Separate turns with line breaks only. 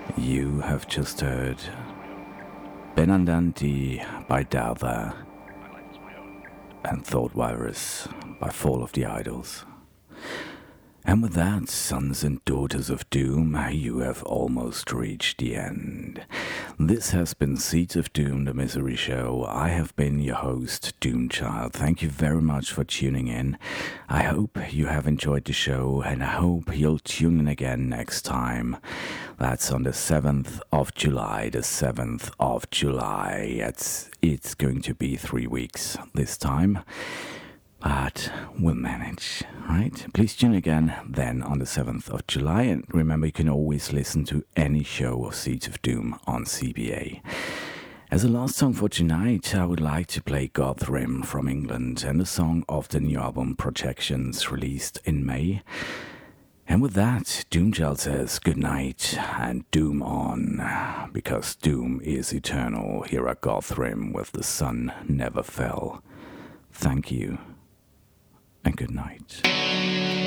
You have just heard Benandanti by Dalva and Thought Virus by Fall of the Idols. And with that, sons and daughters of doom, you have almost reached the end. This has been Seeds of Doom, the Misery Show. I have been your host, Doomchild. Thank you very much for tuning in. I hope you have enjoyed the show, and I hope you'll tune in again next time. That's on the 7th of July, the 7th of July. It's going to be 3 weeks this time. But we'll manage, right? Please tune again then on the 7th of July. And remember, you can always listen to any show of Seeds of Doom on CBA. As a last song for tonight, I would like to play Gothrim from England and a song of the new album Projections, released in May. And with that, Doomchild says good night and doom on, because doom is eternal. Here at Gothrim with The Sun Never Fell. Thank you. And good night.